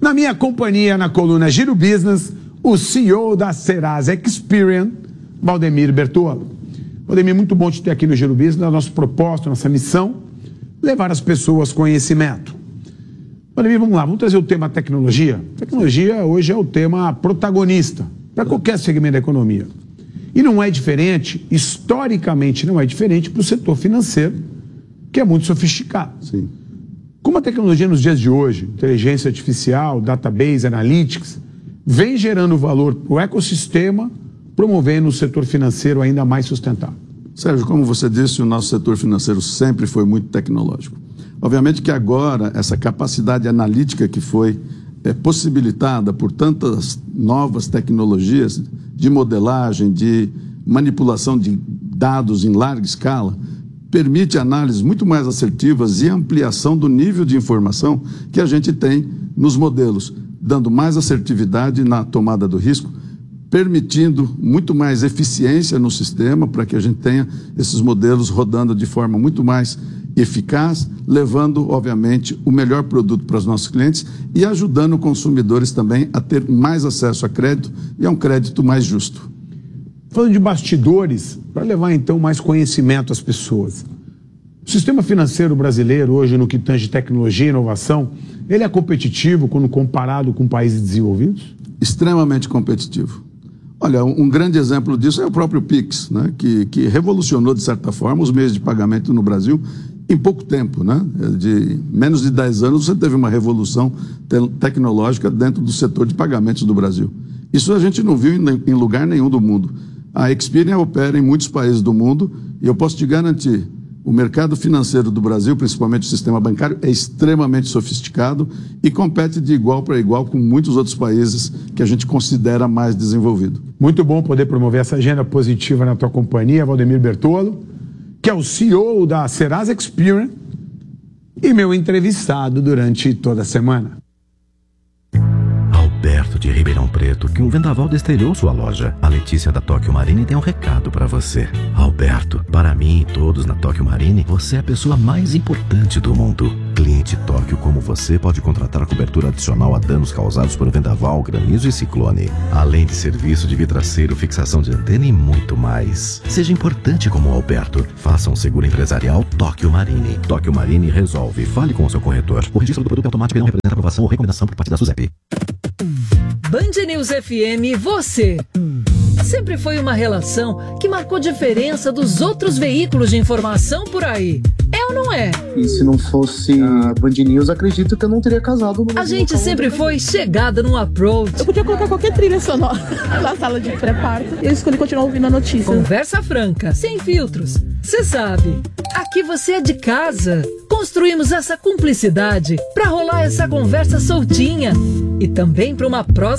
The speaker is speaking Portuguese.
Na minha companhia, na coluna Giro Business, o CEO da Serasa Experian, Valdemir Bertolo. Valdemir, muito bom te ter aqui no Giro Business. A nossa proposta, nossa missão, levar as pessoas conhecimento. Valdemir, vamos lá, vamos trazer o tema tecnologia. Tecnologia hoje é o tema protagonista para qualquer segmento da economia. E não é diferente, historicamente não é diferente para o setor financeiro, que é muito sofisticado. Sim. Como a tecnologia nos dias de hoje, inteligência artificial, database, analytics, vem gerando valor para o ecossistema, promovendo o setor financeiro ainda mais sustentável. Sérgio, como você disse, o nosso setor financeiro sempre foi muito tecnológico. Obviamente que agora, essa capacidade analítica que foi possibilitada por tantas novas tecnologias de modelagem, de manipulação de dados em larga escala, permite análises muito mais assertivas e ampliação do nível de informação que a gente tem nos modelos, dando mais assertividade na tomada do risco, permitindo muito mais eficiência no sistema para que a gente tenha esses modelos rodando de forma muito mais eficaz, levando, obviamente, o melhor produto para os nossos clientes e ajudando consumidores também a ter mais acesso a crédito e a um crédito mais justo. Falando de bastidores, para levar então mais conhecimento às pessoas. O sistema financeiro brasileiro hoje, no que tange tecnologia e inovação, ele é competitivo quando comparado com países desenvolvidos? Extremamente competitivo. Olha, um grande exemplo disso é o próprio Pix, né? que revolucionou, de certa forma, os meios de pagamento no Brasil em pouco tempo. Né? De menos de 10 anos, você teve uma revolução tecnológica dentro do setor de pagamentos do Brasil. Isso a gente não viu em lugar nenhum do mundo. A Experian opera em muitos países do mundo e eu posso te garantir, o mercado financeiro do Brasil, principalmente o sistema bancário, é extremamente sofisticado e compete de igual para igual com muitos outros países que a gente considera mais desenvolvido. Muito bom poder promover essa agenda positiva na tua companhia, Valdemir Bertolo, que é o CEO da Serasa Experian e meu entrevistado durante toda a semana. Alberto de Ribeirão Preto, que um vendaval destrelhou sua loja. A Letícia da Tóquio Marine tem um recado para você. Alberto, para mim e todos na Tóquio Marine, você é a pessoa mais importante do mundo. Cliente Tóquio como você pode contratar cobertura adicional a danos causados por vendaval, granizo e ciclone. Além de serviço de vidraceiro, fixação de antena e muito mais. Seja importante como o Alberto. Faça um seguro empresarial Tóquio Marine. Tóquio Marine resolve. Fale com o seu corretor. O registro do produto automático não representa aprovação ou recomendação por parte da SUSEP. Band News FM, você. Sempre foi uma relação que marcou diferença dos outros veículos de informação por aí. É ou não é? E se não fosse a Band News, acredito que eu não teria casado. A gente sempre foi chegada num approach. Eu podia colocar qualquer trilha sonora na sala de pré-parto e eu escolhi continuar ouvindo a notícia. Conversa franca, sem filtros. Você sabe, aqui você é de casa. Construímos essa cumplicidade pra rolar essa conversa soltinha. E também pra uma prosa